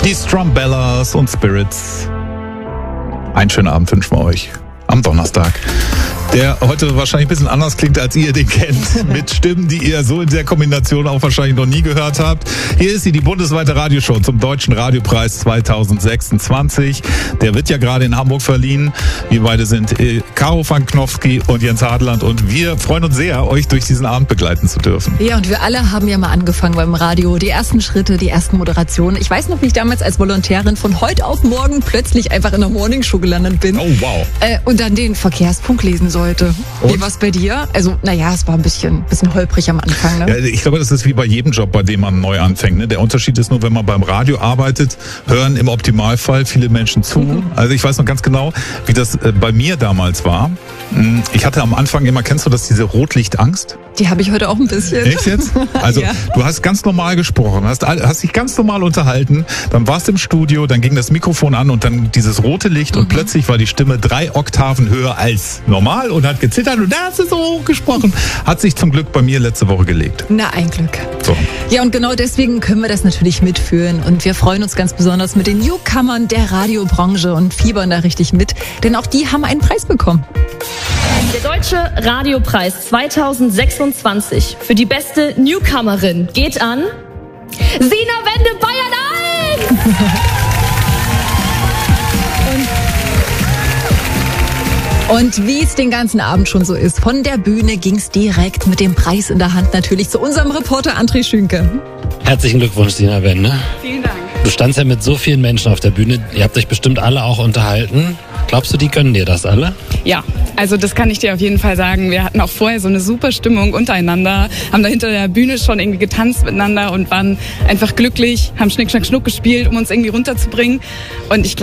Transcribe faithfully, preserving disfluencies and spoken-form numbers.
Die Strumbellas und Spirits. Einen schönen Abend wünschen wir euch am Donnerstag, der heute wahrscheinlich ein bisschen anders klingt, als ihr den kennt, mit Stimmen, die ihr so in der Kombination auch wahrscheinlich noch nie gehört habt. Hier ist sie, die bundesweite Radioshow zum Deutschen Radiopreis zwanzig sechsundzwanzig. Der wird ja gerade in Hamburg verliehen. Wir beide sind äh, Caro van Knofsky und Jens Hadeland und wir freuen uns sehr, euch durch diesen Abend begleiten zu dürfen. Ja, und wir alle haben ja mal angefangen beim Radio. Die ersten Schritte, die ersten Moderationen. Ich weiß noch, wie ich damals als Volontärin von heute auf morgen plötzlich einfach in der Morningshow gelandet bin. Oh, wow. Äh, und dann den Verkehrspunkt lesen sollte. Und? Wie war's bei dir? Also, naja, es war ein bisschen, bisschen holprig am Anfang. Ne? Ja, ich glaube, das ist wie bei jedem Job, bei dem man neu anfängt. Ne? Der Unterschied ist nur, wenn man beim Radio arbeitet, hören im Optimalfall viele Menschen zu. Mhm. Also ich weiß noch ganz genau, wie das äh, bei mir damals war. Ich hatte am Anfang immer, kennst du das, diese Rotlichtangst? Die habe ich heute auch ein bisschen. Echt jetzt? Also ja. Du hast ganz normal gesprochen, hast, hast dich ganz normal unterhalten, dann warst du im Studio, dann ging das Mikrofon an und dann dieses rote Licht mhm. und plötzlich war die Stimme drei Oktaven höher als normal und hat gezittert und da hast du so hoch gesprochen. Hat sich zum Glück bei mir letzte Woche gelegt. Na, ein Glück. So. Ja, und genau deswegen können wir das natürlich mitführen und wir freuen uns ganz besonders mit den Newcomern der Radiobranche und fiebern da richtig mit, denn auch die haben einen Preis bekommen. Der Deutsche Radiopreis zwanzig sechsundzwanzig für die beste Newcomerin geht an Sina Wende Bayern eins! Und, und wie es den ganzen Abend schon so ist, von der Bühne ging es direkt mit dem Preis in der Hand natürlich zu unserem Reporter André Schünke. Herzlichen Glückwunsch, Sina Wende. Vielen Dank. Du standst ja mit so vielen Menschen auf der Bühne, ihr habt euch bestimmt alle auch unterhalten. Glaubst du, die gönnen dir das alle? Ja, also das kann ich dir auf jeden Fall sagen. Wir hatten auch vorher so eine super Stimmung untereinander, haben da hinter der Bühne schon irgendwie getanzt miteinander und waren einfach glücklich, haben Schnick, Schnack, Schnuck gespielt, um uns irgendwie runterzubringen. Und ich glaube,